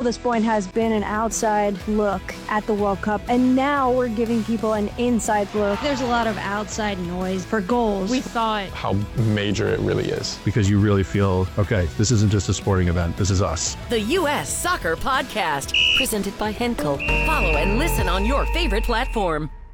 this point has been an outside look at the World Cup, and now we're giving people an inside look. There's a lot of outside noise for goals. We thought how major it really is. Because you really feel, okay, this isn't just a sporting event, this is us. The U.S. Soccer Podcast, presented by Henkel. Follow and listen on your favorite platform.